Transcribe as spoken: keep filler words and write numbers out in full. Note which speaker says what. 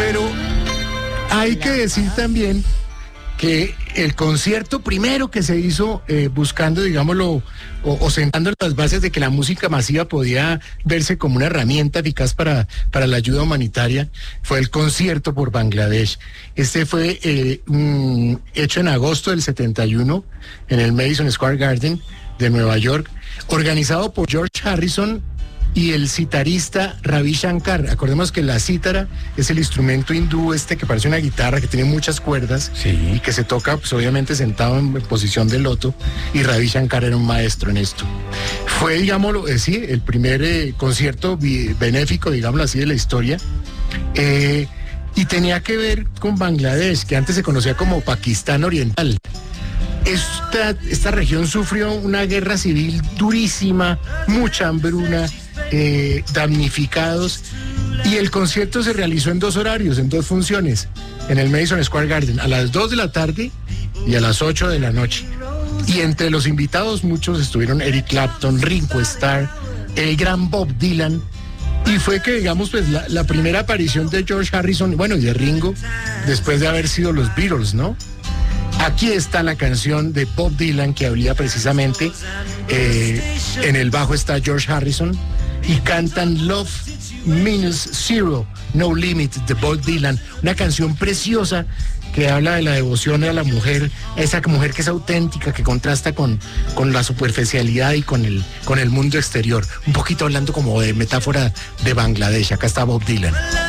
Speaker 1: Pero hay que decir también que el concierto primero que se hizo eh, buscando, digámoslo, o, o sentando las bases de que la música masiva podía verse como una herramienta eficaz para, para la ayuda humanitaria, fue el concierto por Bangladesh. Este fue eh, mm, hecho en agosto del setenta y uno en el Madison Square Garden de Nueva York, organizado por George Harrison y el citarista Ravi Shankar. Acordemos que la cítara es el instrumento hindú este que parece una guitarra, que tiene muchas cuerdas,
Speaker 2: sí,
Speaker 1: y que se toca pues obviamente sentado en posición de loto, y Ravi Shankar era un maestro en esto. Fue, digámoslo, eh, sí, el primer eh, concierto bi- benéfico, digámoslo así, de la historia, eh, y tenía que ver con Bangladesh, que antes se conocía como Pakistán Oriental. Esta, esta región sufrió una guerra civil durísima, mucha hambruna, eh, damnificados, y el concierto se realizó en dos horarios, en dos funciones, en el Madison Square Garden, a las dos de la tarde y a las ocho de la noche. Y entre los invitados muchos estuvieron Eric Clapton, Ringo Starr, el gran Bob Dylan, y fue que, digamos, pues la, la primera aparición de George Harrison, bueno, y de Ringo, después de haber sido los Beatles, ¿no? Aquí está la canción de Bob Dylan que habría precisamente, eh, en el bajo está George Harrison, y cantan Love Means Zero, No Limit, de Bob Dylan, una canción preciosa que habla de la devoción a la mujer, esa mujer que es auténtica, que contrasta con, con la superficialidad y con el, con el mundo exterior, un poquito hablando como de metáfora de Bangladesh. Acá está Bob Dylan.